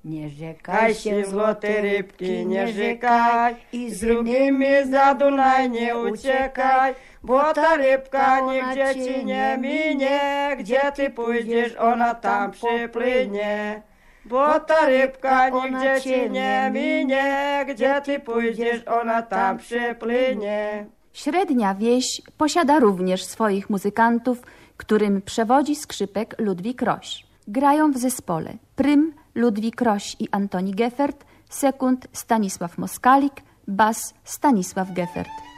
Nie rzekaj się, złote rybki, nie rzekaj i z drugimi za Dunaj nie uciekaj, bo ta rybka nigdzie ci nie minie, gdzie ty pójdziesz, ona tam przypłynie. Bo ta rybka nigdzie ci nie minie, gdzie ty pójdziesz, ona tam przypłynie. Średnia wieś posiada również swoich muzykantów, którym przewodzi skrzypek Ludwik Roś. Grają w zespole prym Ludwik Roś i Antoni Geffert, sekund Stanisław Moskalik, bas Stanisław Geffert.